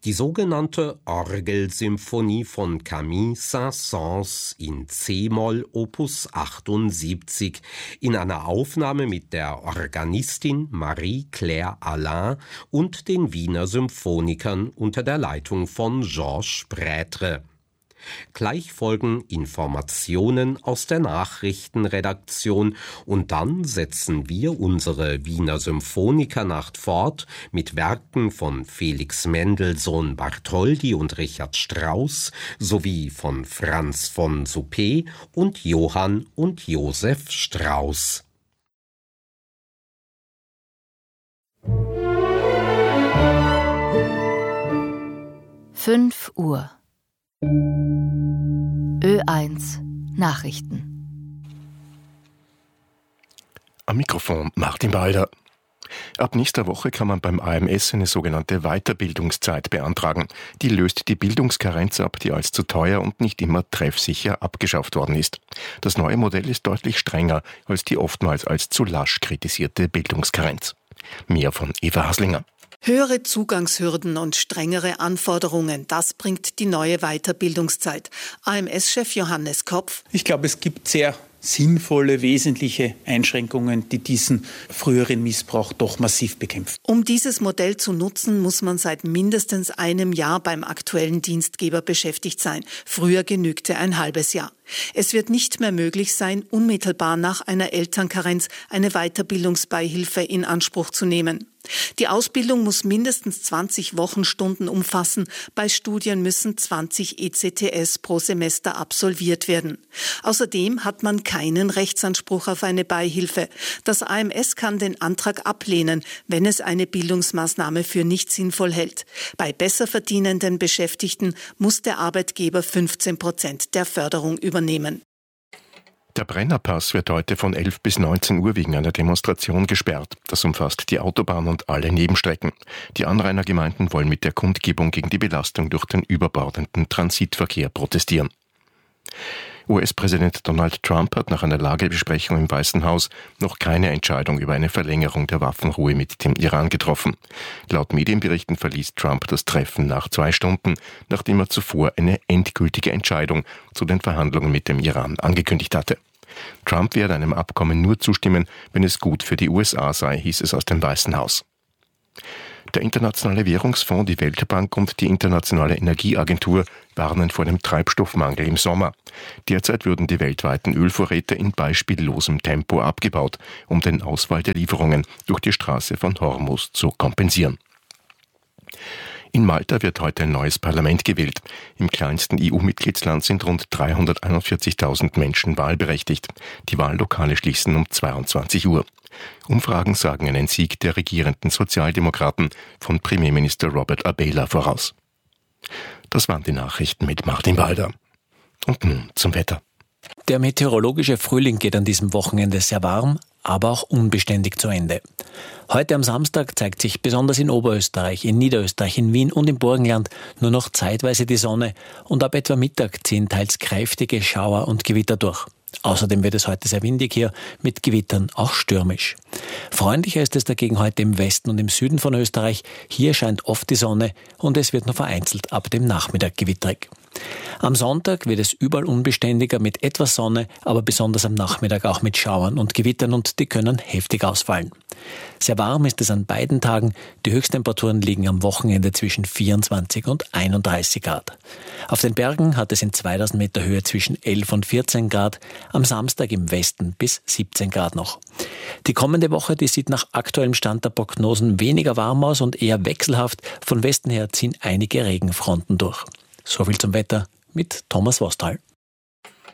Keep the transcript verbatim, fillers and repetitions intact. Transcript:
Die sogenannte Orgelsymphonie von Camille Saint-Saëns in C-Moll Opus achtundsiebzig in einer Aufnahme mit der Organistin Marie-Claire Alain und den Wiener Symphonikern unter der Leitung von Georges Prêtre. Gleich folgen Informationen aus der Nachrichtenredaktion und dann setzen wir unsere Wiener Symphonikernacht fort mit Werken von Felix Mendelssohn Bartholdy und Richard Strauss sowie von Franz von Suppé und Johann und Joseph Strauss. fünf Uhr. Ö eins Nachrichten. Am Mikrofon Martin Balder. Ab nächster Woche kann man beim A M S eine sogenannte Weiterbildungszeit beantragen. Die löst die Bildungskarenz ab, die als zu teuer und nicht immer treffsicher abgeschafft worden ist. Das neue Modell ist deutlich strenger als die oftmals als zu lasch kritisierte Bildungskarenz. Mehr von Eva Haslinger. Höhere Zugangshürden und strengere Anforderungen, das bringt die neue Weiterbildungszeit. A M S-Chef Johannes Kopf. Ich glaube, es gibt sehr sinnvolle, wesentliche Einschränkungen, die diesen früheren Missbrauch doch massiv bekämpfen. Um dieses Modell zu nutzen, muss man seit mindestens einem Jahr beim aktuellen Dienstgeber beschäftigt sein. Früher genügte ein halbes Jahr. Es wird nicht mehr möglich sein, unmittelbar nach einer Elternkarenz eine Weiterbildungsbeihilfe in Anspruch zu nehmen. Die Ausbildung muss mindestens zwanzig Wochenstunden umfassen. Bei Studien müssen zwanzig E C T S pro Semester absolviert werden. Außerdem hat man keinen Rechtsanspruch auf eine Beihilfe. Das A M S kann den Antrag ablehnen, wenn es eine Bildungsmaßnahme für nicht sinnvoll hält. Bei besser verdienenden Beschäftigten muss der Arbeitgeber fünfzehn Prozent der Förderung übernehmen. Der Brennerpass wird heute von elf bis neunzehn Uhr wegen einer Demonstration gesperrt. Das umfasst die Autobahn und alle Nebenstrecken. Die Anrainergemeinden wollen mit der Kundgebung gegen die Belastung durch den überbordenden Transitverkehr protestieren. U S-Präsident Donald Trump hat nach einer Lagebesprechung im Weißen Haus noch keine Entscheidung über eine Verlängerung der Waffenruhe mit dem Iran getroffen. Laut Medienberichten verließ Trump das Treffen nach zwei Stunden, nachdem er zuvor eine endgültige Entscheidung zu den Verhandlungen mit dem Iran angekündigt hatte. Trump werde einem Abkommen nur zustimmen, wenn es gut für die U S A sei, hieß es aus dem Weißen Haus. Der Internationale Währungsfonds, die Weltbank und die Internationale Energieagentur warnen vor dem Treibstoffmangel im Sommer. Derzeit würden die weltweiten Ölvorräte in beispiellosem Tempo abgebaut, um den Ausfall der Lieferungen durch die Straße von Hormuz zu kompensieren. In Malta wird heute ein neues Parlament gewählt. Im kleinsten E U-Mitgliedsland sind rund dreihunderteinundvierzigtausend Menschen wahlberechtigt. Die Wahllokale schließen um zweiundzwanzig Uhr. Umfragen sagen einen Sieg der regierenden Sozialdemokraten von Premierminister Robert Abela voraus. Das waren die Nachrichten mit Martin Balder. Und nun zum Wetter. Der meteorologische Frühling geht an diesem Wochenende sehr warm, aber auch unbeständig zu Ende. Heute am Samstag zeigt sich besonders in Oberösterreich, in Niederösterreich, in Wien und im Burgenland nur noch zeitweise die Sonne und ab etwa Mittag ziehen teils kräftige Schauer und Gewitter durch. Außerdem wird es heute sehr windig hier, mit Gewittern auch stürmisch. Freundlicher ist es dagegen heute im Westen und im Süden von Österreich. Hier scheint oft die Sonne und es wird nur vereinzelt ab dem Nachmittag gewitterig. Am Sonntag wird es überall unbeständiger mit etwas Sonne, aber besonders am Nachmittag auch mit Schauern und Gewittern und die können heftig ausfallen. Sehr warm ist es an beiden Tagen. Die Höchsttemperaturen liegen am Wochenende zwischen vierundzwanzig und einunddreißig Grad. Auf den Bergen hat es in zweitausend Meter Höhe zwischen elf und vierzehn Grad, am Samstag im Westen bis siebzehn Grad noch. Die kommende Woche, die sieht nach aktuellem Stand der Prognosen weniger warm aus und eher wechselhaft. Von Westen her ziehen einige Regenfronten durch. So viel zum Wetter mit Thomas Vostal.